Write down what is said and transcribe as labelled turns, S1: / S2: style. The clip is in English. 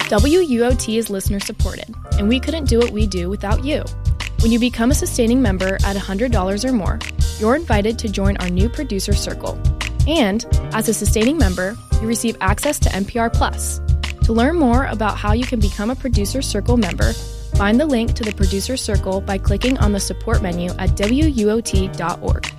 S1: WUOT is listener supported, and we couldn't do what we do without you. When you become a sustaining member at $100 or more, you're invited to join our new producer circle. And as a sustaining member, you receive access to NPR Plus. To learn more about how you can become a producer circle member, find the link to the producer circle by clicking on the support menu at WUOT.org.